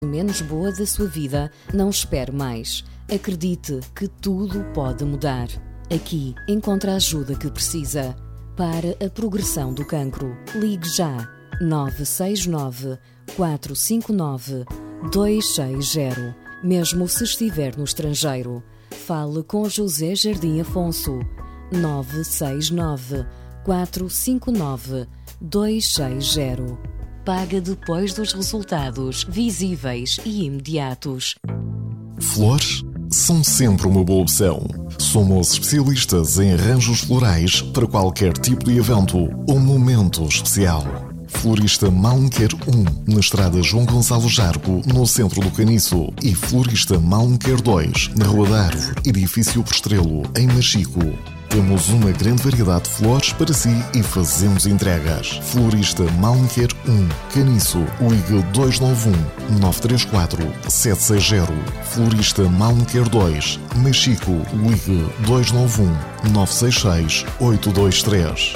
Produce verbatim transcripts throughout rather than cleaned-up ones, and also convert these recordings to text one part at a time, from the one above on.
menos boa da sua vida, não espere mais. Acredite que tudo pode mudar. Aqui encontra a ajuda que precisa. Para a progressão do cancro, ligue já nove seis nove, quatro cinco nove, dois seis zero. Mesmo se estiver no estrangeiro, fale com José Jardim Afonso. nove seis nove, quatro cinco nove, dois seis zero. Paga depois dos resultados visíveis e imediatos. Flores são sempre uma boa opção. Somos especialistas em arranjos florais para qualquer tipo de evento ou momento especial. Florista Malmquer um, na estrada João Gonçalo Jargo, no centro do Caniço. E Florista Malmquer dois, na Rua da Árvore, edifício Postrelo, em Machico. Temos uma grande variedade de flores para si e fazemos entregas. Florista Malmquer um, Caniço, ligue dois nove um, nove três quatro, sete seis zero. Florista Malmquer dois, Machico, ligue dois nove um, nove seis seis, oito dois três.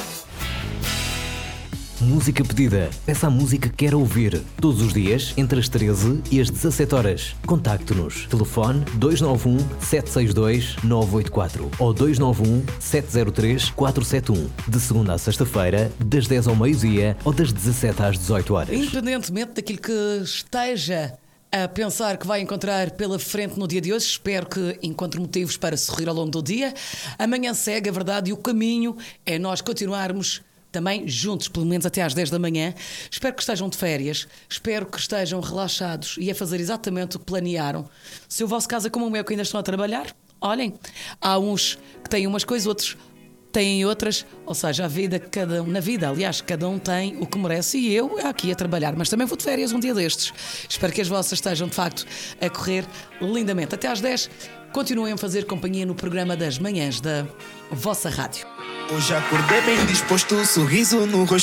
Música pedida. Peça a música que quer ouvir. Todos os dias, entre as treze e as dezassete horas. Contacte-nos. Telefone dois nove um, sete seis dois, nove oito quatro ou dois nove um, sete zero três, quatro sete um. De segunda a sexta-feira, das dez ao meio-dia ou das dezassete às dezoito horas. Independentemente daquilo que esteja a pensar que vai encontrar pela frente no dia de hoje, espero que encontre motivos para sorrir ao longo do dia. Amanhã segue a verdade e o caminho é nós continuarmos também juntos, pelo menos até às dez da manhã. Espero que estejam de férias, espero que estejam relaxados e a fazer exatamente o que planearam. Se o vosso caso é como o meu, que ainda estão a trabalhar, olhem, há uns que têm umas coisas, outros têm outras, ou seja, a vida, cada um, na vida, aliás, cada um tem o que merece e eu aqui a trabalhar, mas também vou de férias um dia destes. Espero que as vossas estejam, de facto, a correr lindamente. Até às dez, continuem a fazer companhia no programa das manhãs da vossa rádio. Hoje acordei bem disposto, sorriso no rosto.